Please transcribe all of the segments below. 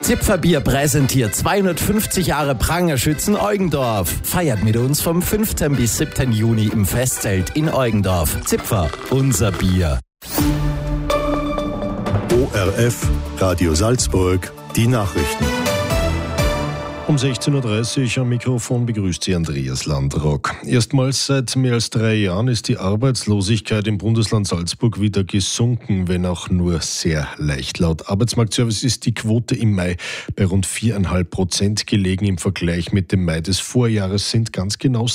Zipferbier präsentiert 250 Jahre Prangerschützen Eugendorf. Feiert mit uns vom 5. bis 7. Juni im Festzelt in Eugendorf. Zipfer, unser Bier. ORF, Radio Salzburg, die Nachrichten. Um 16.30 Uhr am Mikrofon begrüßt Sie Andreas Landrock. Erstmals seit mehr als 3 Jahren ist die Arbeitslosigkeit im Bundesland Salzburg wieder gesunken, wenn auch nur sehr leicht. Laut Arbeitsmarktservice ist die Quote im Mai bei rund 4,5% gelegen. Im Vergleich mit dem Mai des Vorjahres sind ganz genau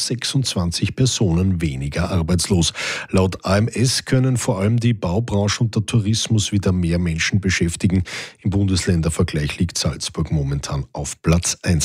26 Personen weniger arbeitslos. Laut AMS können vor allem die Baubranche und der Tourismus wieder mehr Menschen beschäftigen. Im Bundesländervergleich liegt Salzburg momentan auf Platz 1.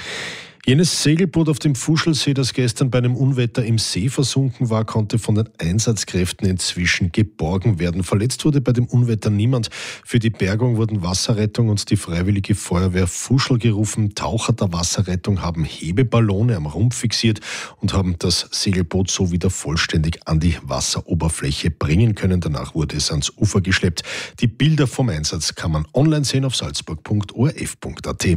Jenes Segelboot auf dem Fuschelsee, das gestern bei einem Unwetter im See versunken war, konnte von den Einsatzkräften inzwischen geborgen werden. Verletzt wurde bei dem Unwetter niemand. Für die Bergung wurden Wasserrettung und die Freiwillige Feuerwehr Fuschel gerufen. Taucher der Wasserrettung haben Hebeballone am Rumpf fixiert und haben das Segelboot so wieder vollständig an die Wasseroberfläche bringen können. Danach wurde es ans Ufer geschleppt. Die Bilder vom Einsatz kann man online sehen auf salzburg.orf.at.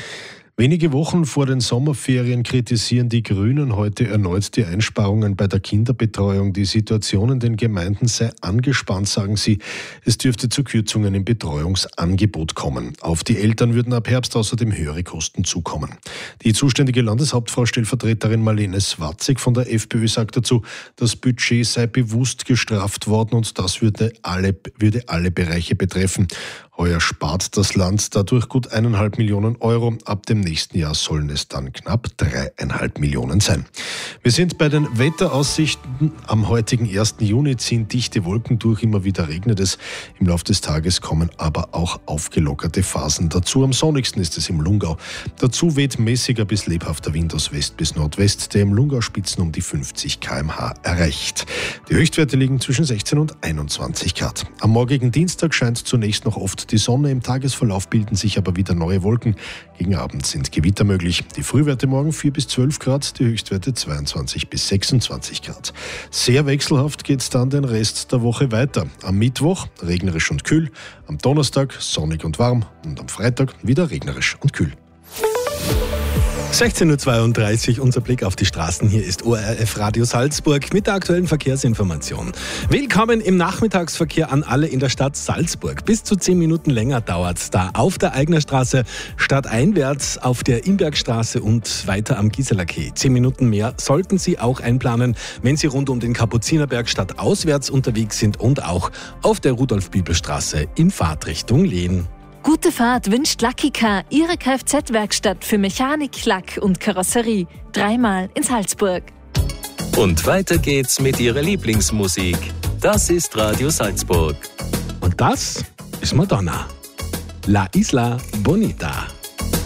Wenige Wochen vor den Sommerferien kritisieren die Grünen heute erneut die Einsparungen bei der Kinderbetreuung. Die Situation in den Gemeinden sei angespannt, sagen sie. Es dürfte zu Kürzungen im Betreuungsangebot kommen. Auf die Eltern würden ab Herbst außerdem höhere Kosten zukommen. Die zuständige Landeshauptfrau Stellvertreterin Marlene Swatzig von der FPÖ sagt dazu, das Budget sei bewusst gestrafft worden und das würde alle Bereiche betreffen. Heuer spart das Land dadurch gut 1,5 Millionen Euro. Ab dem nächsten Jahr sollen es dann knapp 3,5 Millionen sein. Wir sind bei den Wetteraussichten. Am heutigen 1. Juni ziehen dichte Wolken durch, immer wieder regnet es. Im Laufe des Tages kommen aber auch aufgelockerte Phasen dazu. Am sonnigsten ist es im Lungau. Dazu weht mäßiger bis lebhafter Wind aus West bis Nordwest, der im Lungau Spitzen um die 50 km/h erreicht. Die Höchstwerte liegen zwischen 16 und 21 Grad. Am morgigen Dienstag scheint zunächst noch oft die Sonne. Im Tagesverlauf bilden sich aber wieder neue Wolken. Gegen Abend sind Gewitter möglich. Die Frühwerte morgen 4 bis 12 Grad, die Höchstwerte 22 bis 26 Grad. Sehr wechselhaft geht es dann den Rest der Woche weiter. Am Mittwoch regnerisch und kühl, am Donnerstag sonnig und warm und am Freitag wieder regnerisch und kühl. 16.32 Uhr, unser Blick auf die Straßen. Hier ist ORF Radio Salzburg mit der aktuellen Verkehrsinformation. Willkommen im Nachmittagsverkehr an alle in der Stadt Salzburg. Bis zu 10 Minuten länger dauert es da auf der Eignerstraße stadteinwärts, auf der Imbergstraße und weiter am Gisela Quai. 10 Minuten mehr sollten Sie auch einplanen, wenn Sie rund um den Kapuzinerberg stadtauswärts unterwegs sind und auch auf der Rudolf-Bibel-Straße in Fahrtrichtung Lehn. Gute Fahrt wünscht Lucky Car, Ihre Kfz-Werkstatt für Mechanik, Lack und Karosserie. 3-mal in Salzburg. Und weiter geht's mit Ihrer Lieblingsmusik. Das ist Radio Salzburg. Und das ist Madonna. La Isla Bonita.